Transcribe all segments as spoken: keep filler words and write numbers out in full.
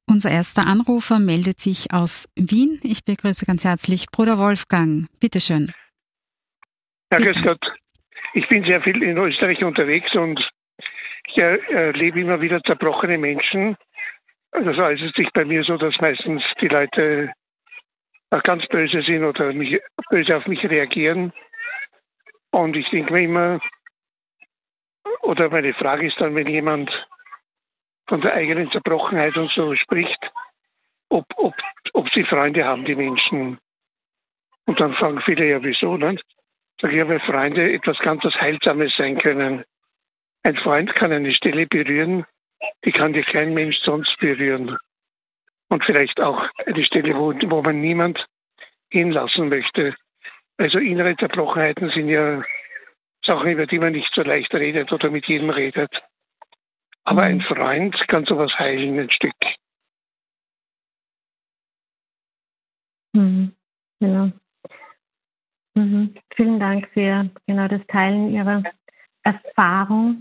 Unser erster Anrufer meldet sich aus Wien. Ich begrüße ganz herzlich Bruder Wolfgang. Bitte schön. Ja, grüß Gott. Ich bin sehr viel in Österreich unterwegs und ich erlebe immer wieder zerbrochene Menschen. Also es ist sich bei mir so, dass meistens die Leute ganz böse sind oder mich, böse auf mich reagieren. Und ich denke mir immer, oder meine Frage ist dann, wenn jemand von der eigenen Zerbrochenheit und so spricht, ob, ob, ob sie Freunde haben, die Menschen. Und dann fragen viele, ja wieso, ne? Sag ich, ja, weil Freunde etwas ganz was Heilsames sein können. Ein Freund kann eine Stelle berühren, die kann dir kein Mensch sonst berühren. Und vielleicht auch eine Stelle, wo, wo man niemand hinlassen möchte. Also innere Zerbrochenheiten sind ja Sachen, über die man nicht so leicht redet oder mit jedem redet. Aber ein Freund kann sowas heilen, ein Stück. Mhm. Genau. Mhm. Vielen Dank für genau das Teilen Ihrer Erfahrung.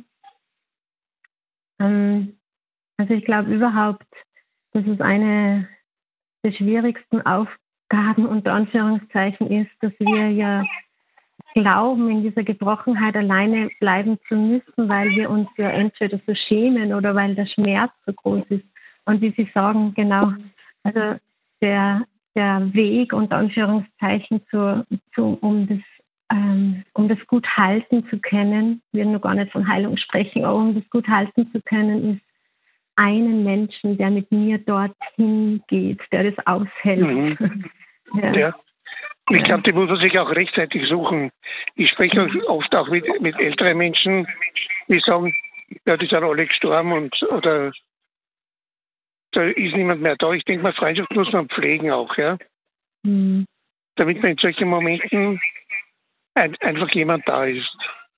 Ähm, also ich glaube überhaupt, dass es eine der schwierigsten Aufgaben unter Anführungszeichen ist, dass wir ja glauben, in dieser Gebrochenheit alleine bleiben zu müssen, weil wir uns ja entweder so schämen oder weil der Schmerz so groß ist. Und wie Sie sagen, genau, also der, der Weg unter Anführungszeichen zu, zu, um das ähm, um das gut halten zu können, wir noch gar nicht von Heilung sprechen, aber um das gut halten zu können, ist einen Menschen, der mit mir dorthin geht, der das aushält. Mhm. ja. ja. Ich glaube, die muss man sich auch rechtzeitig suchen. Ich spreche oft auch mit, mit älteren Menschen, die sagen, ja, die sind alle gestorben und oder da ist niemand mehr da. Ich denke mal, Freundschaft muss man pflegen auch, ja. Mhm. Damit man in solchen Momenten ein, einfach jemand da ist.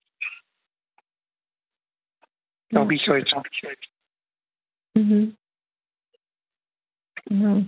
Glaube ich heute. Mhm. Ja.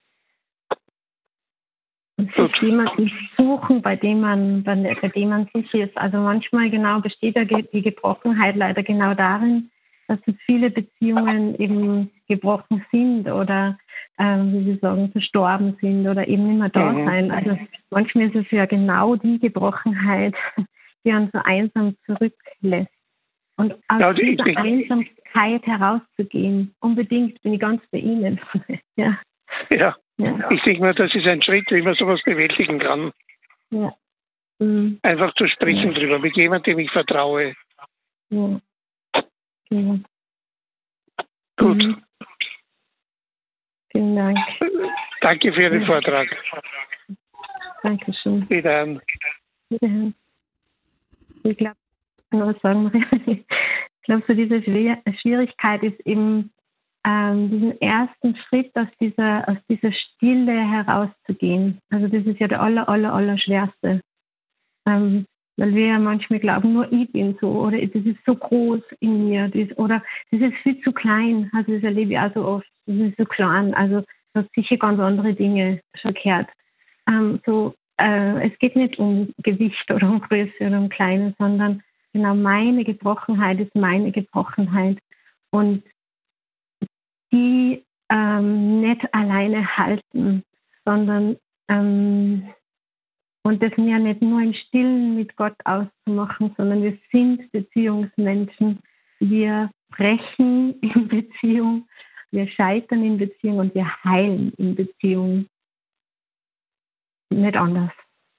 Und sich jemanden suchen, bei dem man, bei, bei dem man sich ist. Also manchmal genau besteht die Gebrochenheit leider genau darin, dass so viele Beziehungen eben gebrochen sind oder, ähm, wie Sie sagen, verstorben sind oder eben nicht mehr da mhm. sein. Also manchmal ist es ja genau die Gebrochenheit, die uns so einsam zurücklässt. Und aus ja, dieser ich, Einsamkeit herauszugehen, unbedingt bin ich ganz bei Ihnen. ja. Ja. Ja. Ich denke mal, das ist ein Schritt, wie man sowas bewältigen kann. Ja. Mhm. Einfach zu sprechen ja. drüber, mit jemandem, dem ich vertraue. Ja. Ja. Gut. Mhm. Vielen Dank. Danke für Ihren ja. Vortrag. Dankeschön. Wiederhören. Wiederhören. Ich glaube, was sagen wir? Ich glaube, so diese Schwierigkeit ist eben, Ähm, diesen ersten Schritt aus dieser, aus dieser Stille herauszugehen. Also das ist ja der aller, aller, aller schwerste. Ähm, weil wir ja manchmal glauben, nur ich bin so oder das ist so groß in mir das, oder das ist viel zu klein. Also das erlebe ich auch so oft. Das ist so klein. Also das hat sicher ganz andere Dinge verkehrt. Ähm, so, äh, es geht nicht um Gewicht oder um Größe oder um Kleine, sondern genau meine Gebrochenheit ist meine Gebrochenheit. Und die ähm, nicht alleine halten, sondern ähm, und das ja nicht nur im Stillen mit Gott auszumachen, sondern wir sind Beziehungsmenschen. Wir brechen in Beziehung, wir scheitern in Beziehung und wir heilen in Beziehung. Nicht anders.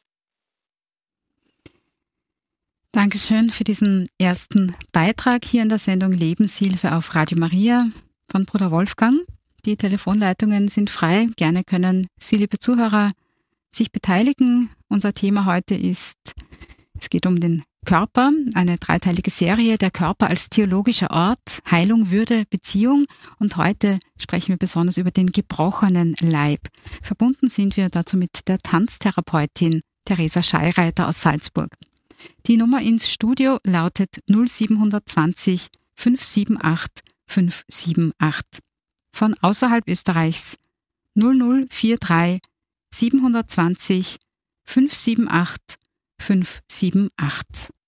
Dankeschön für diesen ersten Beitrag hier in der Sendung Lebenshilfe auf Radio Maria von Bruder Wolfgang. Die Telefonleitungen sind frei. Gerne können Sie, liebe Zuhörer, sich beteiligen. Unser Thema heute ist, es geht um den Körper, eine dreiteilige Serie, der Körper als theologischer Ort, Heilung, Würde, Beziehung. Und heute sprechen wir besonders über den gebrochenen Leib. Verbunden sind wir dazu mit der Tanztherapeutin Theresa Scheireiter aus Salzburg. Die Nummer ins Studio lautet null sieben zwei null fünf sieben acht fünf sieben acht. Von außerhalb Österreichs null null vier drei sieben zwei null fünf sieben acht fünf sieben acht.